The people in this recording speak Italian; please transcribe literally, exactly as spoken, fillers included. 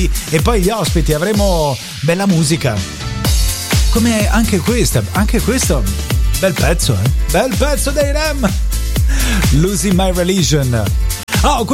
e poi gli ospiti, avremo bella musica. Come anche questa, anche questo bel pezzo, eh? Bel pezzo dei Rem. Losing My Religion. Oh,